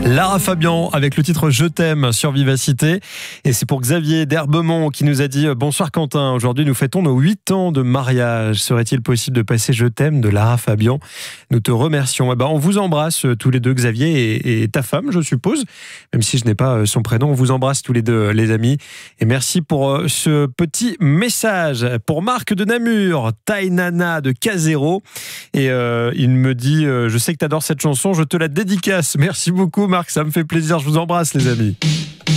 Lara Fabian avec le titre Je t'aime sur Vivacité. Et c'est pour Xavier d'Herbemont qui nous a dit « Bonsoir Quentin, aujourd'hui nous fêtons nos 8 ans de mariage. Serait-il possible de passer Je t'aime de Lara Fabian ? Nous te remercions. » On vous embrasse tous les deux, Xavier et ta femme, je suppose. Même si je n'ai pas son prénom, on vous embrasse tous les deux, les amis. Et merci pour ce petit message. Pour Marc de Namur, Tainana de Casero. Et il me dit « Je sais que tu adores cette chanson, je te la dédicace. » Merci beaucoup Marc, ça me fait plaisir. Je vous embrasse les amis.